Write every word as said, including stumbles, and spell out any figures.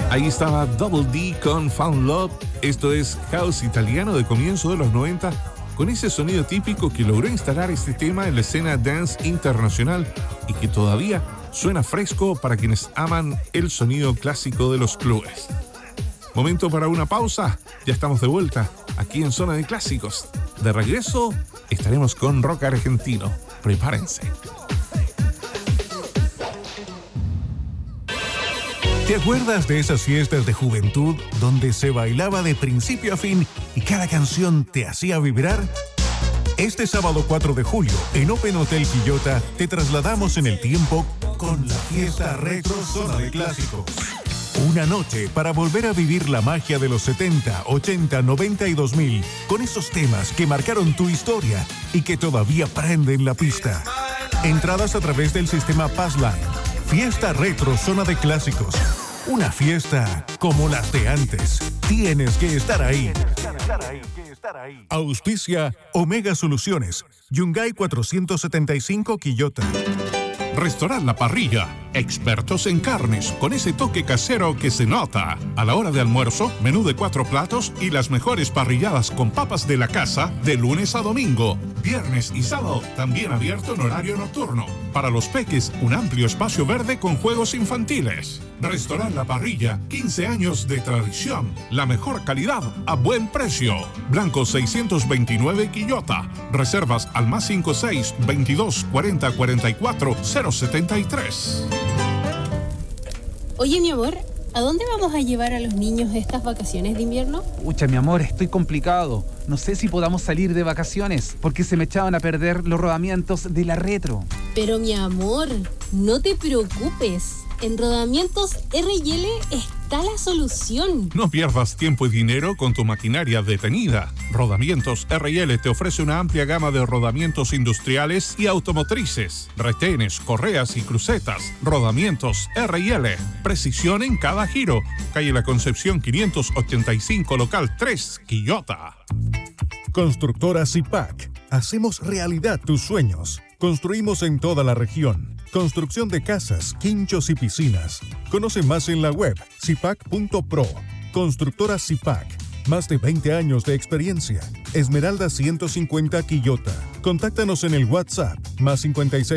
Ahí estaba Double D con Found Love. Esto es house italiano de comienzo de los noventa, con ese sonido típico que logró instalar este tema en la escena dance internacional y que todavía suena fresco para quienes aman el sonido clásico de los clubes. Momento para una pausa. Ya estamos de vuelta aquí en Zona de Clásicos. De regreso estaremos con rock argentino. Prepárense. ¿Te acuerdas de esas fiestas de juventud donde se bailaba de principio a fin y cada canción te hacía vibrar? Este sábado cuatro de julio, en Open Hotel Quillota, te trasladamos en el tiempo con la fiesta retro Zona de Clásicos. Una noche para volver a vivir la magia de los setenta, ochenta, noventa y dos mil, con esos temas que marcaron tu historia y que todavía prenden la pista. Entradas a través del sistema Passline. Fiesta retro Zona de Clásicos. Una fiesta como las de antes. Tienes que estar ahí. Auspicia Omega Soluciones. Yungay cuatrocientos setenta y cinco Quillota. Restaurant La Parrilla, expertos en carnes, con ese toque casero que se nota. A la hora de almuerzo, menú de cuatro platos y las mejores parrilladas con papas de la casa de lunes a domingo. Viernes y sábado, también abierto en horario nocturno. Para los peques, un amplio espacio verde con juegos infantiles. Restaurant La Parrilla, quince años de tradición. La mejor calidad a buen precio. Blanco seiscientos veintinueve Quillota. Reservas al más cincuenta y seis, veintidós, cuarenta, cuarenta y cuatro, cero setenta y tres. Oye, mi amor, ¿a dónde vamos a llevar a los niños estas vacaciones de invierno? Pucha, mi amor, estoy complicado. No sé si podamos salir de vacaciones porque se me echaban a perder los rodamientos de la retro. Pero, mi amor, no te preocupes. En Rodamientos R y L está la solución. No pierdas tiempo y dinero con tu maquinaria detenida. Rodamientos R y L te ofrece una amplia gama de rodamientos industriales y automotrices, retenes, correas y crucetas. Rodamientos R y L. Precisión en cada giro. Calle La Concepción quinientos ochenta y cinco, local tres, Quillota. Constructora Zipac. Hacemos realidad tus sueños. Construimos en toda la región. Construcción de casas, quinchos y piscinas. Conoce más en la web zipac punto pro. Constructora Zipac. Más de veinte años de experiencia. Esmeralda ciento cincuenta Quillota. Contáctanos en el WhatsApp más cincuenta y seis